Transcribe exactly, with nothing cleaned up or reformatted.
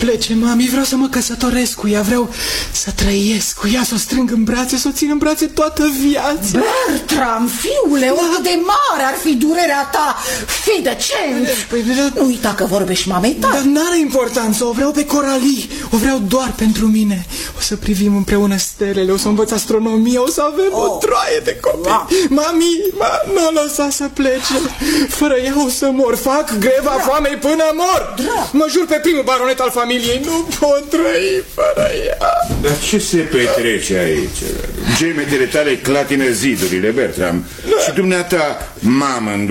plece, mami, vreau să mă căsătoresc cu ea, vreau să trăiesc cu ea, să o strâng în brațe, să o țin în brațe toată viața. Bertram, fiule, da. Oricât de mare ar fi durerea ta, fii decent. Păi, nu uita că vorbești mamei tale. Dar n-are importanță, o vreau pe Coralie, o vreau doar pentru mine. O să privim împreună stelele, o să învăț astronomie, o să avem oh. o troaie de copii. Da. Mami, ma, nu o lăsa să plece. Fără ea o să mor, fac greva da. foamei până mor. Da. Mă jur pe primul baronet al familiei, nu pot trăi fără ea. Dar ce se petrece aici? Gemetele tale clatină zidurile, Bertram. Da. Și dumneata, mamă